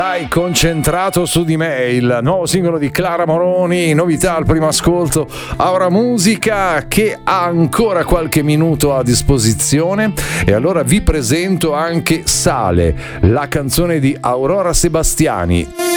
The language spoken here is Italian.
Hai concentrato su di me, il nuovo singolo di Clara Moroni, novità al primo ascolto. Aura Musica che ha ancora qualche minuto a disposizione e allora vi presento anche Sale, la canzone di Aurora Sebastiani.